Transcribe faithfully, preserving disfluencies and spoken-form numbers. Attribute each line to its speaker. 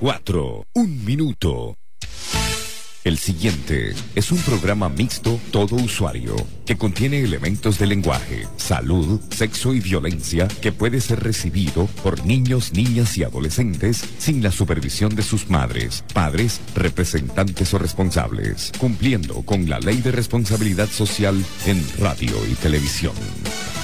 Speaker 1: cuatro, un minuto. El siguiente es un programa mixto todo usuario que contiene elementos de lenguaje, salud, sexo y violencia que puede ser recibido por niños, niñas y adolescentes sin la supervisión de sus madres, padres, representantes o responsables, cumpliendo con la Ley de Responsabilidad Social en radio y televisión.